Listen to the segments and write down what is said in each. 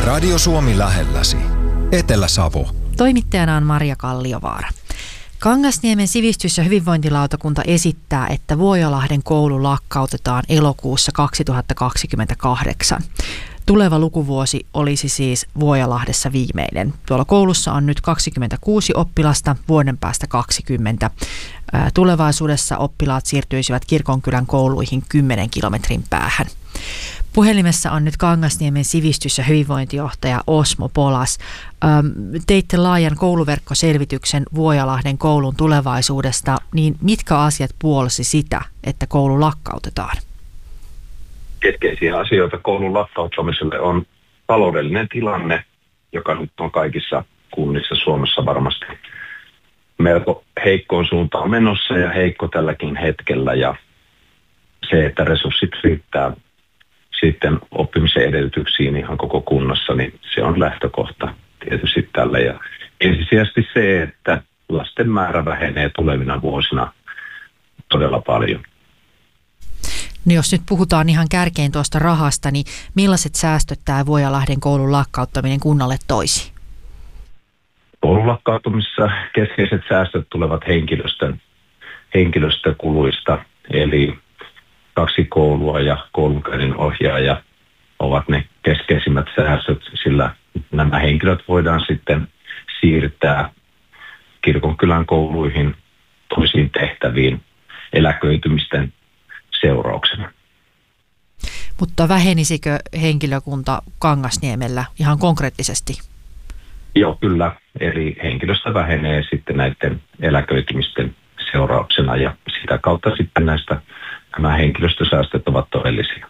Radio Suomi lähelläsi. Etelä-Savo. Toimittajana on Maria Kalliovaara. Kangasniemen sivistys- ja hyvinvointilautakunta esittää, että Vuojalahden koulu lakkautetaan elokuussa 2028. Tuleva lukuvuosi olisi siis Vuojalahdessa viimeinen. Tuolla koulussa on nyt 26 oppilasta, vuoden päästä 20. Tulevaisuudessa oppilaat siirtyisivät Kirkonkylän kouluihin 10 kilometrin päähän. Puhelimessa on nyt Kangasniemen sivistys- ja hyvinvointijohtaja Osmo Polas. Teitte laajan kouluverkkoselvityksen Vuojalahden koulun tulevaisuudesta, niin mitkä asiat puolsi sitä, että koulu lakkautetaan? Keskeisiä asioita koulun lakkauttamiselle on taloudellinen tilanne, joka nyt on kaikissa kunnissa Suomessa varmasti melko heikkoon suuntaan menossa ja heikko tälläkin hetkellä. Ja se, että resurssit riittää sitten oppimisen edellytyksiin ihan koko kunnassa, niin se on lähtökohta tietysti tälle. Ja ensisijaisesti se, että lasten määrä vähenee tulevina vuosina todella paljon. No jos nyt puhutaan ihan kärkein tuosta rahasta, niin millaiset säästöt tämä Vuojalahden koulun lakkauttaminen kunnalle toisi? Koulun lakkauttamisessa keskeiset säästöt tulevat henkilöstökuluista, eli 2 koulua ja koulunkäynnin ohjaaja ovat ne keskeisimmät säästöt, sillä nämä henkilöt voidaan sitten siirtää Kirkonkylän kouluihin toisiin tehtäviin eläköitymisten seurauksena. Mutta vähenisikö henkilökunta Kangasniemellä ihan konkreettisesti? Joo, kyllä. Eli henkilöstö vähenee sitten näiden eläköitymisten seurauksena ja sitä kautta sitten nämä henkilöstösäästöt ovat todellisia.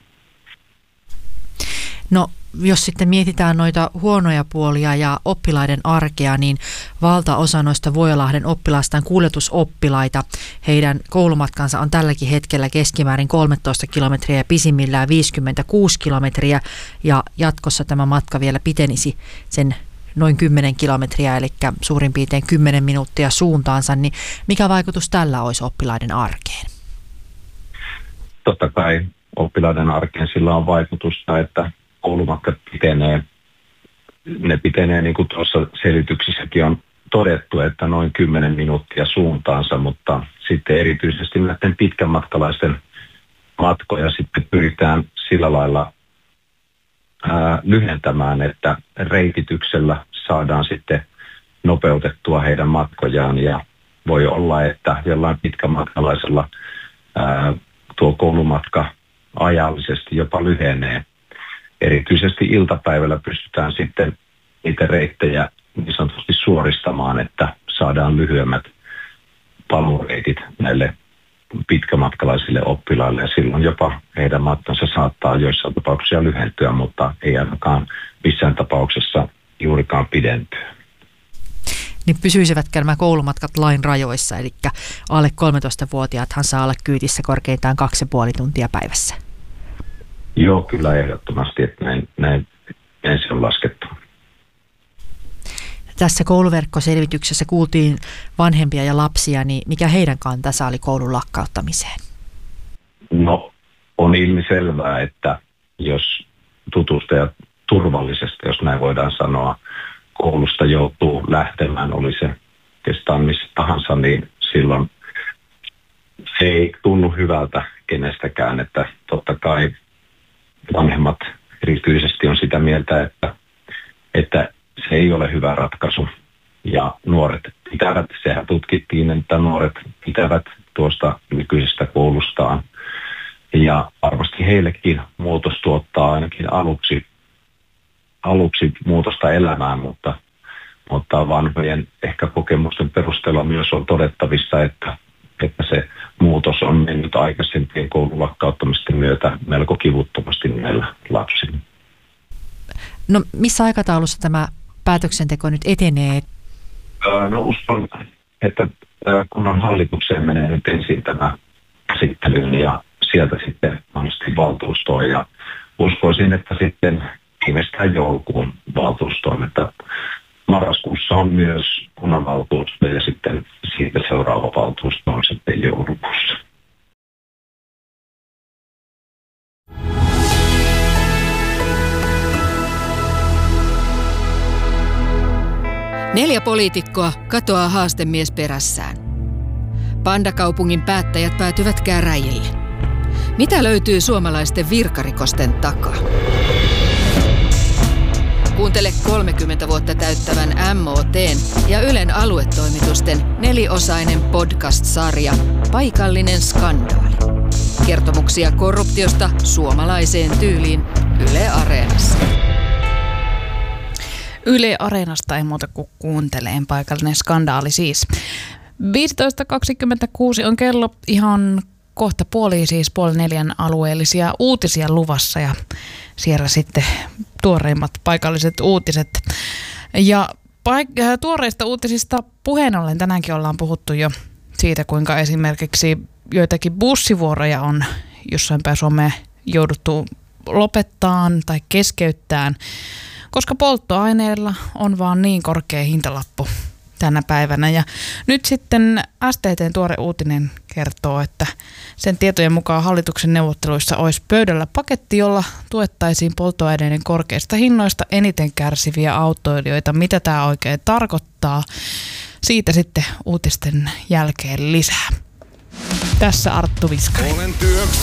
No, jos sitten mietitään noita huonoja puolia ja oppilaiden arkea, niin valtaosa noista Vuojalahden oppilaista on kuljetusoppilaita. Heidän koulumatkansa on tälläkin hetkellä keskimäärin 13 kilometriä ja pisimmillään 56 kilometriä. Ja jatkossa tämä matka vielä pitenisi sen noin 10 kilometriä, eli suurin piirtein 10 minuuttia suuntaansa. Niin mikä vaikutus tällä olisi oppilaiden arkeen? Totta kai oppilaiden arkeen sillä on vaikutusta, että koulumatkat pitenee. Ne pitenee, niin kuin tuossa selityksissäkin on todettu, että noin 10 minuuttia suuntaansa, mutta sitten erityisesti näiden pitkämatkalaisten matkoja sitten pyritään sillä lailla lyhentämään, että reitityksellä saadaan sitten nopeutettua heidän matkojaan ja voi olla, että jollain pitkämatkalaisella tuo koulumatka ajallisesti jopa lyhenee. Erityisesti iltapäivällä pystytään sitten niitä reittejä niin sanotusti suoristamaan, että saadaan lyhyemmät paluureitit näille pitkämatkalaisille oppilaille ja silloin jopa heidän matkansa saattaa joissain tapauksissa lyhentyä, mutta ei ainakaan missään tapauksessa juurikaan pidentyä. Niin pysyisivätkö nämä koulumatkat lain rajoissa, eli alle 13-vuotiaathan saa olla kyytissä korkeintaan 2,5 tuntia päivässä? Joo, kyllä ehdottomasti, että näin se on laskettu. Tässä kouluverkkoselvityksessä kuultiin vanhempia ja lapsia, niin mikä heidän kantansa oli koulun lakkauttamiseen? No, on ilmiselvää, että jos tutustajat turvallisesti, jos näin voidaan sanoa, koulusta joutuu lähtemään, oli se kestaan missä tahansa, niin silloin se ei tunnu hyvältä kenestäkään, että totta kai vanhemmat erityisesti on sitä mieltä, että se ei ole hyvä ratkaisu. Ja nuoret pitävät, sehän tutkittiin, että nuoret pitävät tuosta nykyisestä koulustaan. Ja varmasti heillekin muutos tuottaa ainakin aluksi muutosta elämään, mutta vanhojen ehkä kokemusten perusteella myös on todettavissa, että se muutos on mennyt aikaisempien koulun lakkauttamisten myötä melko kivuttomasti näillä lapsilla. No missä aikataulussa tämä päätöksenteko nyt etenee? No uskon, että kunnan hallitukseen menee nyt ensin tämä käsittelyyn ja sieltä sitten mahdollisesti valtuustoon ja uskoisin, että sitten viimeistään joulukuun valtuustoon, että marraskuussa on myös kunnanvaltuusto ja sitten siitä seuraava valtuusto on sitten joulukuussa. 4 poliitikkoa katoaa haastemies perässään. Pandakaupungin päättäjät päätyvät käräjille. Mitä löytyy suomalaisten virkarikosten takaa? Kuuntele 30 vuotta täyttävän MOT:n ja Ylen aluetoimitusten 4-osainen podcast-sarja Paikallinen skandaali. Kertomuksia korruptiosta suomalaiseen tyyliin Yle Areenassa. Yle Areenasta ei muuta kuin kuunteleen Paikallinen skandaali siis. 15.26 on kello, ihan kohta puoli, siis 3:30 alueellisia uutisia luvassa ja siellä sitten tuoreimmat paikalliset uutiset. Ja tuoreista uutisista puheen ollen tänäänkin ollaan puhuttu jo siitä, kuinka esimerkiksi joitakin bussivuoroja on jossain päin Suomea jouduttu lopettaan tai keskeyttämään, koska polttoaineella on vaan niin korkea hintalappu tänä päivänä. Ja nyt sitten STT:n tuore uutinen kertoo, että sen tietojen mukaan hallituksen neuvotteluissa olisi pöydällä paketti, jolla tuettaisiin polttoaineiden korkeista hinnoista eniten kärsiviä autoilijoita. Mitä tämä oikein tarkoittaa? Siitä sitten uutisten jälkeen lisää. Tässä Arttu Viskari.